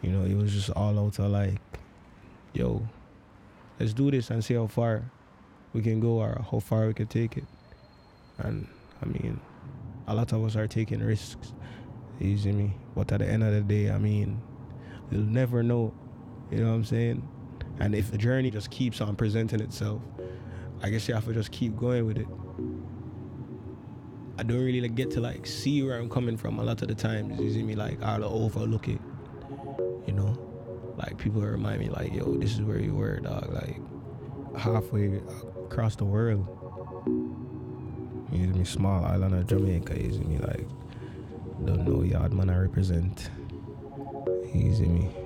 You know, it was just all out of like, yo, let's do this and see how far we can go or how far we can take it. And I mean, a lot of us are taking risks. You see me? But at the end of the day, I mean, you'll never know. You know what I'm saying? And if the journey just keeps on presenting itself, I guess you have to just keep going with it. I don't really like, get to like see where I'm coming from a lot of the times. You see me? Like I'll overlook it. You know, like people remind me like, yo, this is where you were, dog. Like halfway across the world. You see me? Small island of Jamaica. You see me? Like don't know yard man I represent. You see me?